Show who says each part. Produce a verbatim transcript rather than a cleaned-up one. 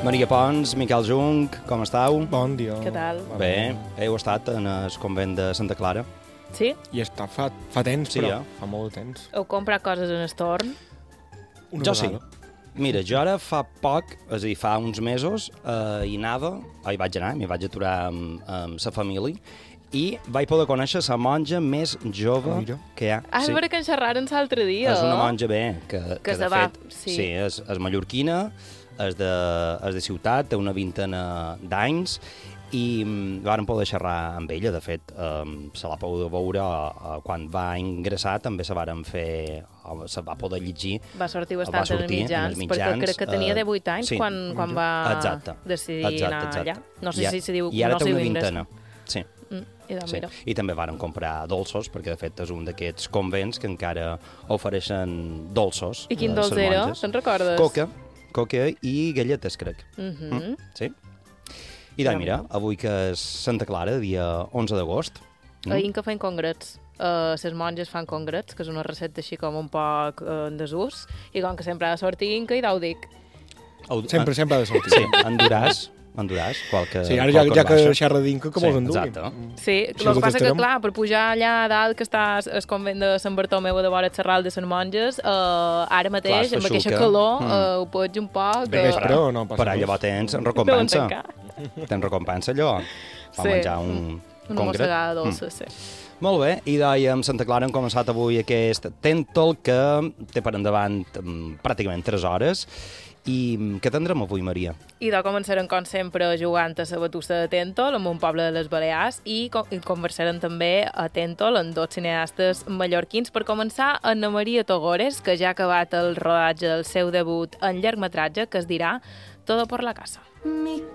Speaker 1: Maria Pons, Miquel Jung, com estàu?
Speaker 2: Bon dia.
Speaker 3: Què tal?
Speaker 1: Bé, heu estat en el convent de Santa Clara?
Speaker 3: Sí?
Speaker 2: I està fa, fa temps,
Speaker 1: Sí,
Speaker 2: però.
Speaker 1: eh?
Speaker 2: Fa molt de temps.
Speaker 3: Heu comprat coses en el torn?
Speaker 2: Una
Speaker 1: Jo sí.
Speaker 2: vegada.
Speaker 1: Mira, jo ara fa poc, és a dir, fa uns mesos, eh, hi anava, hi vaig anar, m'hi vaig aturar amb, amb la família, i vaig poder conèixer la monja més jove
Speaker 2: Mira.
Speaker 1: que hi ha.
Speaker 3: Ah, és vera que en xerraren l'altre dia.
Speaker 1: És una monja bé, que,
Speaker 3: Que
Speaker 1: que
Speaker 3: se
Speaker 1: de
Speaker 3: va,
Speaker 1: fet,
Speaker 3: sí.
Speaker 1: sí, és, és mallorquina, és de, és de ciutat, té una vintena d'anys, i mm, vàrem poder xerrar amb ella. De fet, eh, se la poder veure eh, quan va ingressar, també se varen fer, eh, se va poder llegir.
Speaker 3: Va sortir
Speaker 1: va
Speaker 3: bastant en els
Speaker 1: sortir en
Speaker 3: mitjans,
Speaker 1: els
Speaker 3: perquè
Speaker 1: mitjans,
Speaker 3: crec que tenia
Speaker 1: eh,
Speaker 3: divuit anys
Speaker 1: sí.
Speaker 3: quan, quan va
Speaker 1: Exacte.
Speaker 3: decidir
Speaker 1: Exacte,
Speaker 3: anar
Speaker 1: exacte.
Speaker 3: allà. No sé
Speaker 1: I,
Speaker 3: si se diu...
Speaker 1: I ara
Speaker 3: no
Speaker 1: té
Speaker 3: sé
Speaker 1: una
Speaker 3: diu ingrés.
Speaker 1: vintena. Sí.
Speaker 3: Mm, I doncs,
Speaker 1: Sí.
Speaker 3: mira.
Speaker 1: I també varen comprar dolços, perquè de fet és un d'aquests convents que encara ofereixen dolços.
Speaker 3: I quin
Speaker 1: a
Speaker 3: dolç
Speaker 1: les
Speaker 3: era?
Speaker 1: monges.
Speaker 3: Te'n recordes?
Speaker 1: Coca, coca i galletes, crec.
Speaker 3: Mhm.
Speaker 1: Mm, sí. I doncs, mira, avui que és Santa Clara, dia onze d'agost.
Speaker 3: Mm. Ahir que feien congrets. Uh, les monges fan congrets, que és una recepta així com un poc uh, en desús, i com que sempre ha de sortir Inca, i d'au dic.
Speaker 1: Au-
Speaker 2: Sempre, sempre ha de sortir.
Speaker 1: Sí, enduràs, enduràs, qualque...
Speaker 2: Sí, ara ja,
Speaker 1: qualque
Speaker 2: ja que
Speaker 1: baixa.
Speaker 2: xerra d'Inca, que
Speaker 1: Sí,
Speaker 2: vols endur.
Speaker 1: exacte.
Speaker 3: Sí,
Speaker 2: Si
Speaker 3: el
Speaker 2: els
Speaker 3: que passa que,
Speaker 2: tastarem.
Speaker 3: clar, per pujar allà a dalt, que està el convent de Sant Bartomeu de vora el Serral de les Monges, uh, ara mateix,
Speaker 1: Clar, es
Speaker 3: amb aquesta
Speaker 1: feixuca.
Speaker 3: calor,
Speaker 1: Mm.
Speaker 3: uh, ho pots un poc...
Speaker 2: De vespre o no passa
Speaker 1: Per allà
Speaker 2: res?
Speaker 1: llavors tens
Speaker 3: Deuen
Speaker 1: recompensa.
Speaker 3: tancar.
Speaker 1: Tens recompensa allò. Va
Speaker 3: Sí.
Speaker 1: menjar un
Speaker 3: Una
Speaker 1: congret.
Speaker 3: mossegada dolça,
Speaker 1: Mm.
Speaker 3: sí.
Speaker 1: Molt bé, i d'ahir amb Santa Clara hem començat avui aquest Tentol que té per endavant mm, pràcticament tres hores. I mm, què tindrem avui, Maria?
Speaker 3: I de començarem, com sempre, jugant a la batussa de Tentol, en un poble de les Balears, i, co i conversarem també a Tentol amb dos cineastes mallorquins. Per començar, Anna Maria Togores, que ja ha acabat el rodatge del seu debut en llargmetratge, que es dirà Todo por la casa.